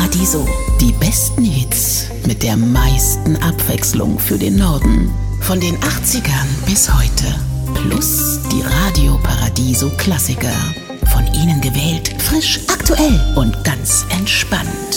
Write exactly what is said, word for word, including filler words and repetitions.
Paradiso. Die besten Hits mit der meisten Abwechslung für den Norden. Von den achtzigern bis heute. Plus die Radio Paradiso Klassiker. Von Ihnen gewählt, frisch, aktuell und ganz entspannt.